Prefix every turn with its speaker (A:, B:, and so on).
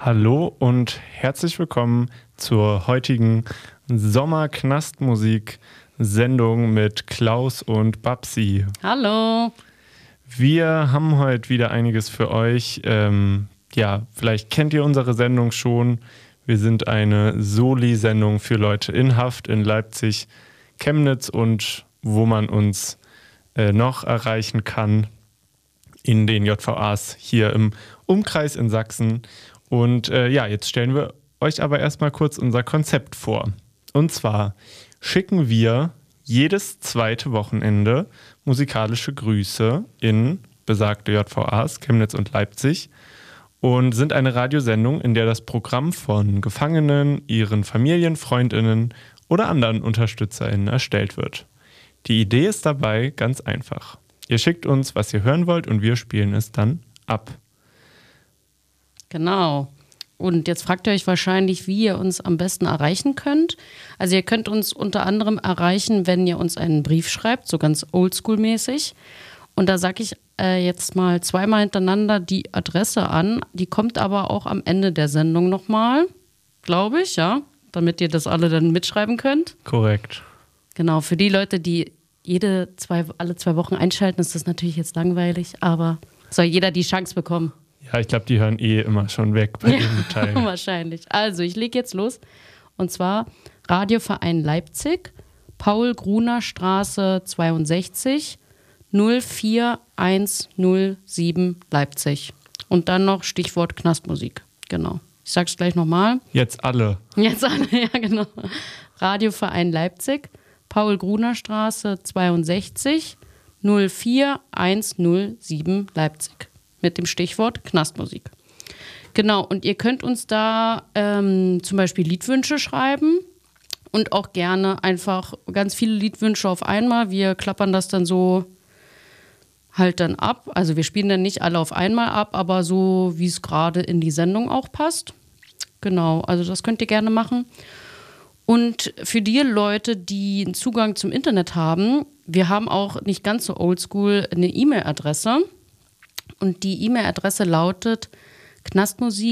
A: Hallo und herzlich willkommen zur heutigen Sommerknastmusik-Sendung mit Klaus und Babsi.
B: Hallo.
A: Wir haben heute wieder einiges für euch. Vielleicht kennt ihr unsere Sendung schon. Wir sind eine Soli-Sendung für Leute in Haft in Leipzig, Chemnitz und wo man uns noch erreichen kann in den JVAs hier im Umkreis in Sachsen. Und jetzt stellen wir euch aber erstmal kurz unser Konzept vor. Und zwar schicken wir jedes zweite Wochenende musikalische Grüße in besagte JVAs, Chemnitz und Leipzig, und sind eine Radiosendung, in der das Programm von Gefangenen, ihren Familien, FreundInnen oder anderen UnterstützerInnen erstellt wird. Die Idee ist dabei ganz einfach. Ihr schickt uns, was ihr hören wollt, und wir spielen es dann ab.
B: Genau. Und jetzt fragt ihr euch wahrscheinlich, wie ihr uns am besten erreichen könnt. Also ihr könnt uns unter anderem erreichen, wenn ihr uns einen Brief schreibt, so ganz oldschool-mäßig. Und da sage ich jetzt mal zweimal hintereinander die Adresse an. Die kommt aber auch am Ende der Sendung nochmal, glaube ich, ja, damit ihr das alle dann mitschreiben könnt.
A: Korrekt.
B: Genau, für die Leute, die alle 2 Wochen einschalten, ist das natürlich jetzt langweilig, aber soll jeder die Chance bekommen.
A: Ja, ich glaube, die hören immer schon weg bei dem Teil.
B: Wahrscheinlich. Also, ich lege jetzt los. Und zwar Radioverein Leipzig, Paul-Gruner-Straße 62, 04107 Leipzig. Und dann noch Stichwort Knastmusik. Genau. Ich sag's gleich nochmal.
A: Jetzt alle,
B: ja genau. Radioverein Leipzig, Paul-Gruner-Straße 62, 04107 Leipzig. Mit dem Stichwort Knastmusik. Genau, und ihr könnt uns da zum Beispiel Liedwünsche schreiben und auch gerne einfach ganz viele Liedwünsche auf einmal. Wir klappern das dann so halt dann ab. Also wir spielen dann nicht alle auf einmal ab, aber so, wie es gerade in die Sendung auch passt. Genau, also das könnt ihr gerne machen. Und für die Leute, die einen Zugang zum Internet haben, wir haben auch nicht ganz so oldschool eine E-Mail-Adresse. Und die E-Mail-Adresse lautet knastmusik